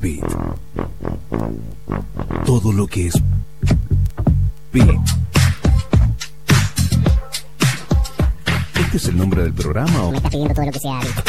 Beat. Todo lo que es Beat. ¿Este es el nombre del programa o...? Me está pidiendo todo lo que sea Beat.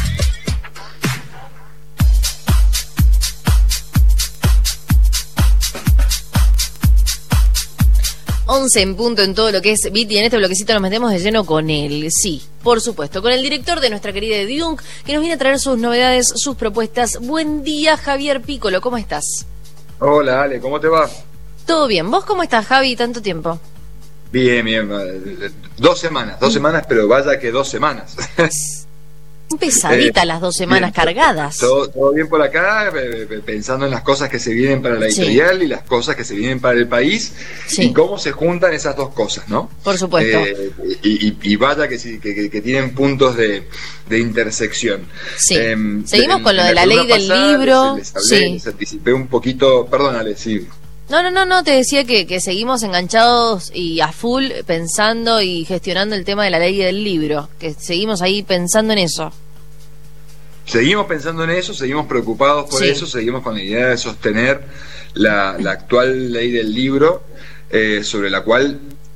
En punto en todo lo que es Beat, y en este bloquecito nos metemos de lleno con él, sí, por supuesto, con el director de nuestra querida Dunk, que nos viene a traer sus novedades, sus propuestas. Buen día, Javier Pícolo, ¿cómo estás? Hola, Ale, ¿cómo te va? Todo bien, ¿vos cómo estás, Javi? Tanto tiempo. Bien, 2 semanas, pero vaya que 2 semanas. Pesadita las 2 semanas bien, cargadas. Todo bien por acá, pensando en las cosas que se vienen para la editorial, sí, y las cosas que se vienen para el país, sí, y cómo se juntan esas dos cosas, ¿no? Por supuesto. Y vaya que tienen puntos de intersección. Sí. Seguimos con lo de la ley del libro. Les anticipé un poquito, perdónale, sí. No, te decía que seguimos enganchados y a full pensando y gestionando el tema de la ley del libro, que seguimos ahí pensando en eso. Seguimos pensando en eso, seguimos preocupados por eso, seguimos con la idea de sostener la actual ley del libro, sobre la cual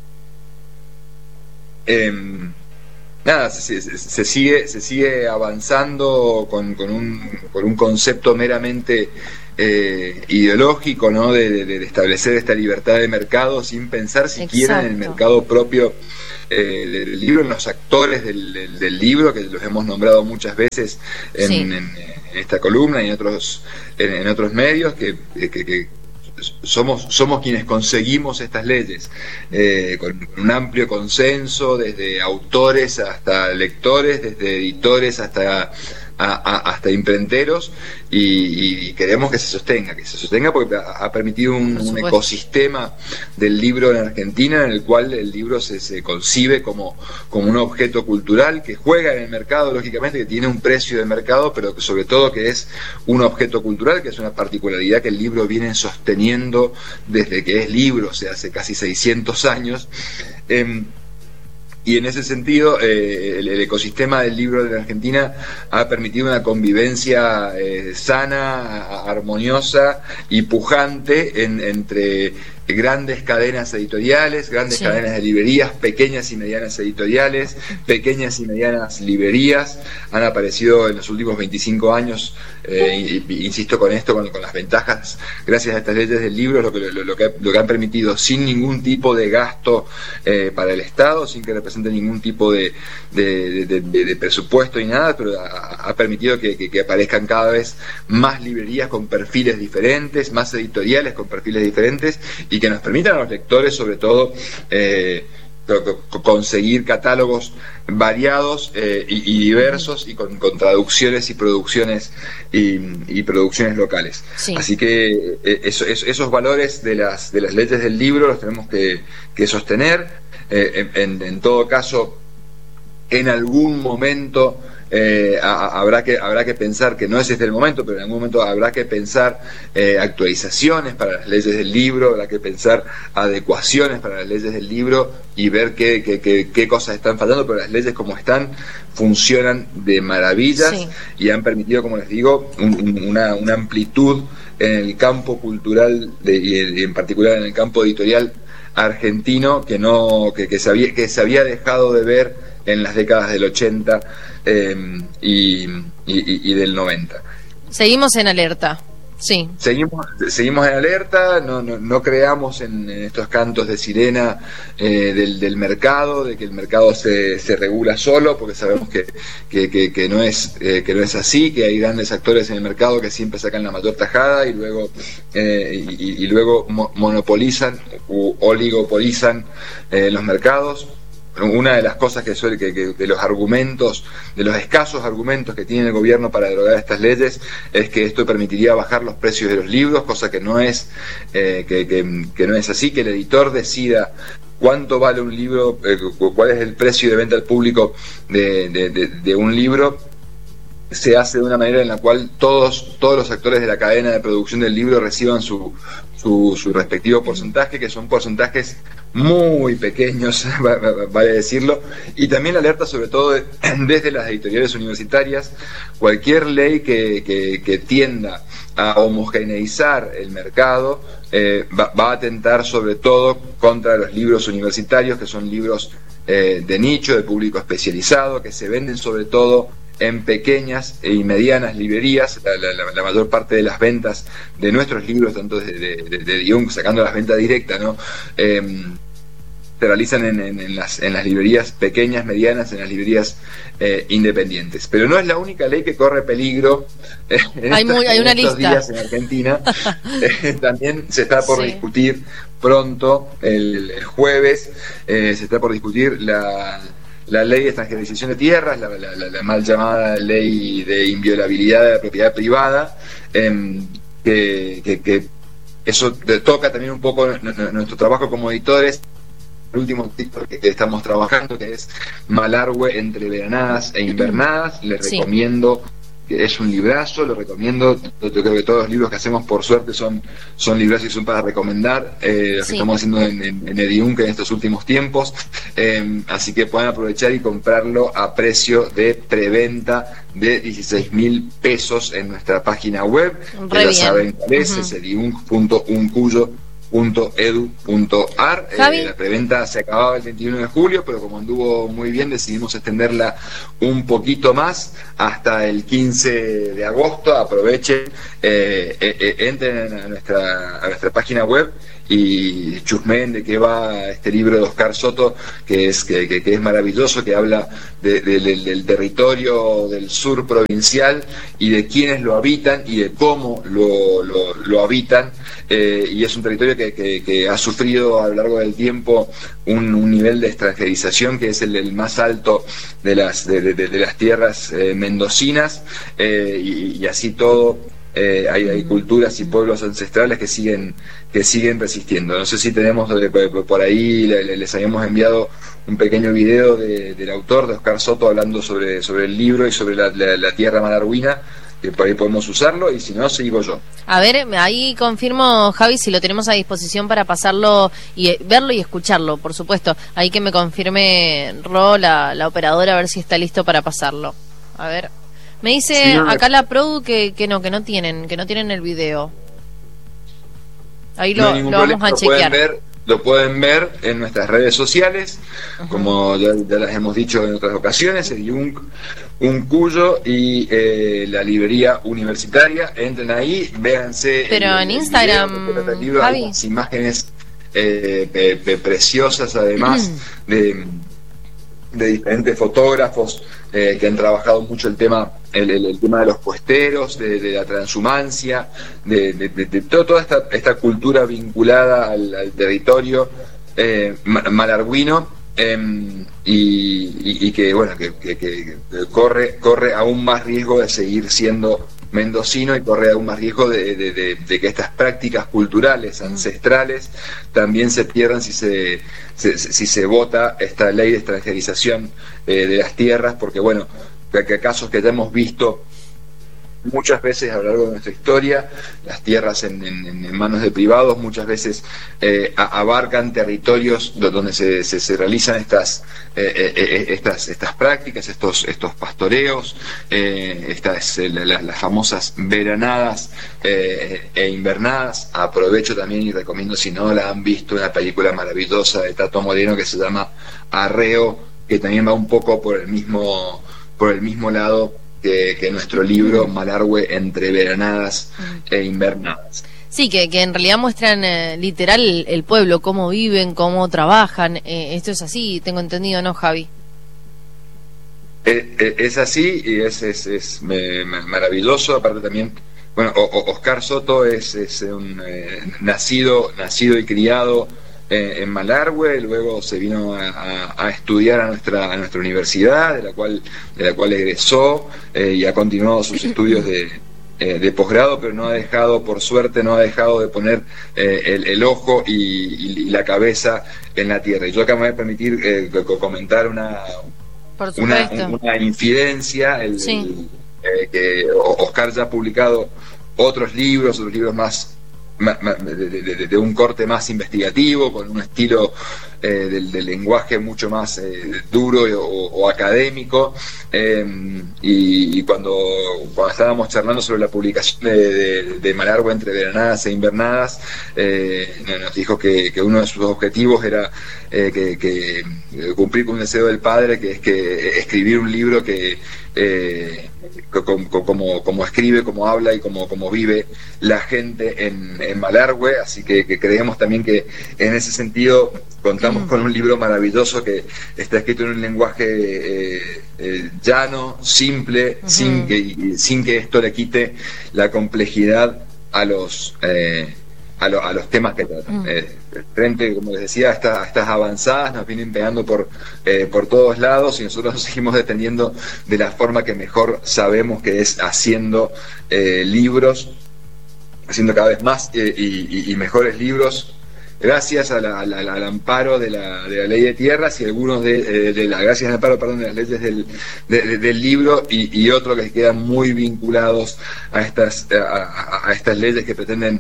se sigue avanzando con un concepto meramente ideológico, ¿no? De establecer esta libertad de mercado sin pensar siquiera en el mercado propio del libro, en los actores del libro, que los hemos nombrado muchas veces en esta columna y en otros medios, que somos quienes conseguimos estas leyes, con un amplio consenso, desde autores hasta lectores, desde editores hasta imprenteros, y queremos que se sostenga porque ha permitido un ecosistema del libro en Argentina, en el cual el libro se concibe como un objeto cultural que juega en el mercado, lógicamente, que tiene un precio de mercado, pero que sobre todo que es un objeto cultural, que es una particularidad que el libro viene sosteniendo desde que es libro, o sea, hace casi 600 años. Y en ese sentido, el ecosistema del libro de la Argentina ha permitido una convivencia sana, armoniosa y pujante entre grandes cadenas editoriales, grandes cadenas de librerías, pequeñas y medianas editoriales, pequeñas y medianas librerías. Han aparecido en los últimos 25 años, insisto con esto, con las ventajas, gracias a estas leyes del libro, lo que han permitido, sin ningún tipo de gasto para el Estado, sin que represente ningún tipo de presupuesto ni nada, pero ha permitido que aparezcan cada vez más librerías con perfiles diferentes, más editoriales con perfiles diferentes, y que nos permitan a los lectores, sobre todo, conseguir catálogos variados y diversos, y con traducciones y producciones y producciones locales. Así que esos valores de las leyes del libro los tenemos que sostener. En todo caso, en algún momento habrá que pensar, que no es este el momento, pero en algún momento habrá que pensar actualizaciones para las leyes del libro, habrá que pensar adecuaciones para las leyes del libro y ver qué cosas están fallando, pero las leyes como están funcionan de maravillas, y han permitido, como les digo, una amplitud en el campo cultural y en particular en el campo editorial argentino que se había dejado de ver en las décadas del 80 y del 90. Seguimos en alerta. Sí. Seguimos en alerta, no creamos en estos cantos de sirena del mercado, de que el mercado se regula solo, porque sabemos que no es así, que hay grandes actores en el mercado que siempre sacan la mayor tajada y luego monopolizan u oligopolizan los mercados. Una de las cosas de los argumentos, de los escasos argumentos que tiene el gobierno para derogar estas leyes, es que esto permitiría bajar los precios de los libros, cosa que no es que no es así, que el editor decida cuánto vale un libro, cuál es el precio de venta al público de un libro. se hace de una manera en la cual todos los actores de la cadena de producción del libro reciban su respectivo porcentaje, que son porcentajes muy pequeños, vale decirlo, y también alerta sobre todo desde las editoriales universitarias, cualquier ley que tienda a homogeneizar el mercado va a atentar sobre todo contra los libros universitarios, que son libros de nicho, de público especializado, que se venden sobre todo en pequeñas y medianas librerías. La mayor parte de las ventas de nuestros libros, tanto de Jung, sacando las ventas directas, ¿no? Se realizan en las librerías pequeñas, medianas, en las librerías independientes. Pero no es la única ley que corre peligro hay una estos lista. días en Argentina. También se está por discutir pronto, el jueves, se está por discutir la ley de extranjerización de tierras, la mal llamada ley de inviolabilidad de la propiedad privada, que eso toca también un poco nuestro trabajo como editores. El último título que estamos trabajando, que es Malargüe entre veranadas e invernadas, les recomiendo, que es un librazo, lo recomiendo. Yo creo que todos los libros que hacemos, por suerte, son librazos y son para recomendar, los que estamos haciendo en Ediunk en estos últimos tiempos, así que pueden aprovechar y comprarlo a precio de preventa de 16.000 pesos en nuestra página web, que ya saben cuál es ediunk.uncuyo.edu.ar. La preventa se acababa el 21 de julio, pero como anduvo muy bien, decidimos extenderla un poquito más hasta el 15 de agosto. Aprovechen, entren a nuestra página web y chusmeen de qué va este libro de Oscar Soto, que es maravilloso, que habla del territorio del sur provincial y de quienes lo habitan y de cómo lo habitan, y es un territorio que ha sufrido a lo largo del tiempo un nivel de extranjerización que es el más alto de las tierras mendocinas, y así todo. Hay culturas y pueblos ancestrales que siguen resistiendo. No sé si tenemos por ahí, les habíamos enviado un pequeño video del autor, de Oscar Soto, hablando sobre el libro y sobre la tierra malarguina, que por ahí podemos usarlo, y si no, sigo yo. A ver, ahí confirmo, Javi, si lo tenemos a disposición para pasarlo y verlo y escucharlo, por supuesto. Ahí que me confirme Ro, la operadora, a ver si está listo para pasarlo. A ver. Me dice acá la produ que no tienen el video. Ahí lo vamos a chequear. Lo pueden ver en nuestras redes sociales, como ya las hemos dicho en otras ocasiones, el Uncuyo y la librería universitaria. Entren ahí, véanse. Pero en Instagram, video, Javi, hay unas imágenes preciosas, además de diferentes fotógrafos que han trabajado mucho el tema de los puesteros, de la transhumancia, de toda esta cultura vinculada al territorio malarguino, y que bueno, que corre aún más riesgo de seguir siendo mendocino, y corre aún más riesgo de que estas prácticas culturales ancestrales también se pierdan si se vota esta ley de extranjerización de las tierras, porque bueno, que casos que ya hemos visto muchas veces a lo largo de nuestra historia, las tierras en manos de privados muchas veces abarcan territorios donde se realizan estas prácticas, estos pastoreos, las famosas veranadas e invernadas. Aprovecho también y recomiendo, si no la han visto, una película maravillosa de Tato Moreno que se llama Arreo, que también va un poco por el mismo lado que nuestro libro Malargüe entre veranadas e invernadas. Sí, que en realidad muestran literal el pueblo, cómo viven, cómo trabajan. Esto es así, tengo entendido, ¿no, Javi? Es así, y es maravilloso. Aparte también, bueno, Oscar Soto es un nacido y criado en Malargüe, luego se vino a estudiar a nuestra universidad, de la cual egresó, y ha continuado sus estudios de posgrado, pero no ha dejado, por suerte, de poner el ojo y la cabeza en la tierra. Y yo acá me voy a permitir comentar una infidencia. que Oscar ya ha publicado otros libros más de un corte más investigativo, con un estilo del lenguaje mucho más duro o académico, y cuando estábamos charlando sobre la publicación de Malargüe entre veranadas e invernadas, nos dijo que uno de sus objetivos era que cumplir con un deseo del padre, que es que escribir un libro que como escribe, como habla y como vive la gente en Malargüe. Así que creemos también que en ese sentido contamos con un libro maravilloso que está escrito en un lenguaje llano, simple, sin que esto le quite la complejidad a los temas que tratan. Frente, como les decía, a estas avanzadas nos vienen pegando por todos lados, y nosotros nos seguimos dependiendo de la forma que mejor sabemos, que es haciendo libros, haciendo cada vez más y mejores libros, gracias al amparo de la ley de tierras, y algunos gracias al amparo, de las leyes del libro, y otros que quedan muy vinculados a estas leyes que pretenden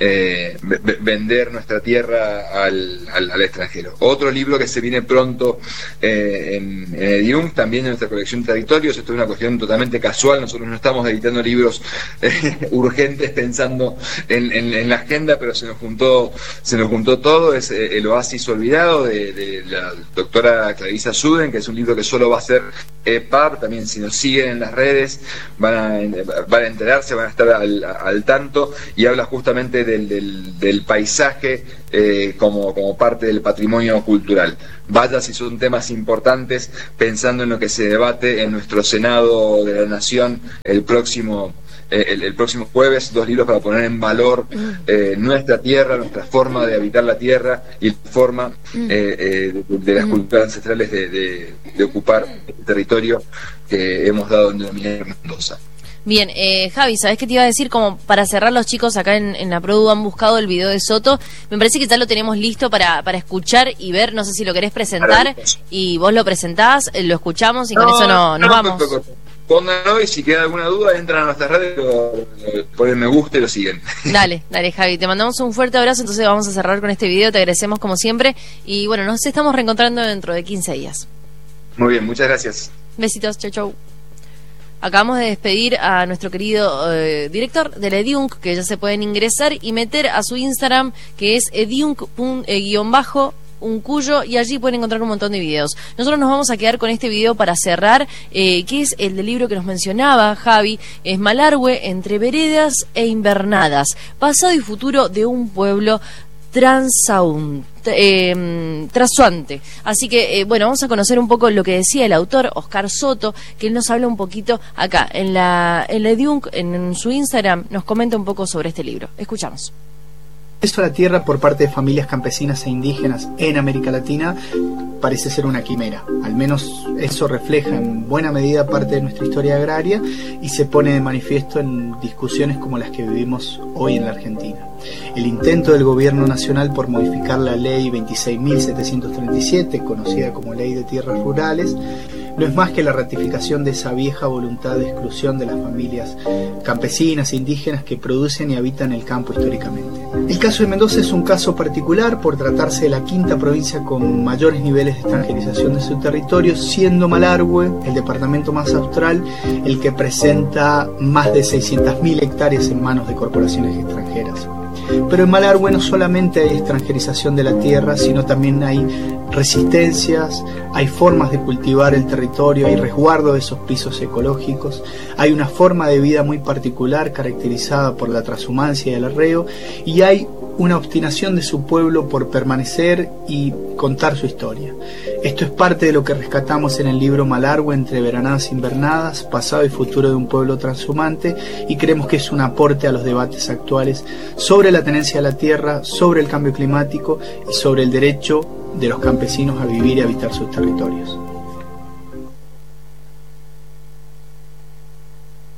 vender nuestra tierra al extranjero. Otro libro que se viene pronto en Edium, también en nuestra colección Territorios. Esto es una cuestión totalmente casual, nosotros no estamos editando libros urgentes pensando en la agenda, pero se nos juntó todo. Es El Oasis Olvidado, de la doctora Clarissa Suden, que es un libro que solo va a ser EPUB. También, si nos siguen en las redes, van a enterarse, van a estar al tanto, y habla justamente del paisaje como parte del patrimonio cultural. Vaya si son temas importantes, pensando en lo que se debate en nuestro Senado de la Nación el próximo jueves, 2 libros para poner en valor nuestra tierra, nuestra forma de habitar la tierra, y la forma de las culturas ancestrales de ocupar el territorio que hemos dado en denominar Mendoza. Bien, Javi, ¿sabés qué te iba a decir? Como para cerrar, los chicos acá en la Produ han buscado el video de Soto. Me parece que ya lo tenemos listo para escuchar y ver. No sé si lo querés presentar y vos lo presentás, lo escuchamos y con eso nos vamos. Pónganlo, y si queda alguna duda, entran a nuestras redes, ponen me gusta y lo siguen. Dale, Javi, te mandamos un fuerte abrazo. Entonces vamos a cerrar con este video, te agradecemos como siempre, y bueno, nos estamos reencontrando dentro de 15 días. Muy bien, muchas gracias. Besitos, chau. Acabamos de despedir a nuestro querido director de la Ediunk, que ya se pueden ingresar y meter a su Instagram, que es ediunk_uncuyo, y allí pueden encontrar un montón de videos. Nosotros nos vamos a quedar con este video para cerrar, que es el del libro que nos mencionaba Javi, es Malargüe entre veredas e invernadas, pasado y futuro de un pueblo trasuante. Así que, bueno, vamos a conocer un poco lo que decía el autor, Oscar Soto, que él nos habla un poquito acá, en la Ediunk, en su Instagram, nos comenta un poco sobre este libro. Escuchamos. Acceso a la tierra por parte de familias campesinas e indígenas en América Latina parece ser una quimera. Al menos eso refleja en buena medida parte de nuestra historia agraria, y se pone de manifiesto en discusiones como las que vivimos hoy en la Argentina. El intento del gobierno nacional por modificar la ley 26.737, conocida como Ley de Tierras Rurales, no es más que la ratificación de esa vieja voluntad de exclusión de las familias campesinas e indígenas que producen y habitan el campo históricamente. El caso de Mendoza es un caso particular por tratarse de la quinta provincia con mayores niveles de extranjerización de su territorio, siendo Malargüe, el departamento más austral, el que presenta más de 600.000 hectáreas en manos de corporaciones extranjeras. Pero en Malargüe no solamente hay extranjerización de la tierra, sino también hay resistencias, hay formas de cultivar el territorio, hay resguardo de esos pisos ecológicos, hay una forma de vida muy particular caracterizada por la transhumancia y el arreo, y hay una obstinación de su pueblo por permanecer y contar su historia. Esto es parte de lo que rescatamos en el libro Malargüe entre veranadas e invernadas, pasado y futuro de un pueblo transhumante, y creemos que es un aporte a los debates actuales sobre la tenencia de la tierra, sobre el cambio climático y sobre el derecho de los campesinos a vivir y habitar sus territorios.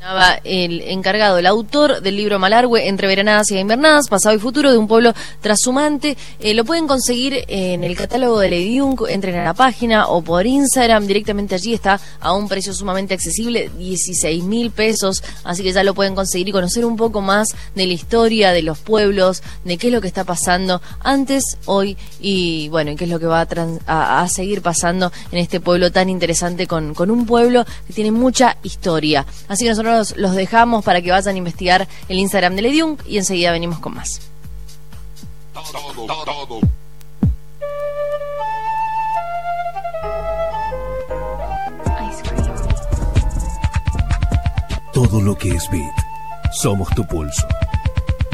El encargado, el autor del libro Malargüe, Entre Veranadas y Invernadas, Pasado y Futuro de un pueblo trashumante. Lo pueden conseguir en el catálogo de Lady Diunk, entren a la página o por Instagram, directamente allí está a un precio sumamente accesible, 16.000 pesos, así que ya lo pueden conseguir y conocer un poco más de la historia de los pueblos, de qué es lo que está pasando antes, hoy y bueno, y qué es lo que va a seguir pasando en este pueblo tan interesante, con un pueblo que tiene mucha historia. Así que nosotros los dejamos para que vayan a investigar el Instagram de Lady Diunk y enseguida venimos con más. Todo lo que es Beat. Somos tu pulso.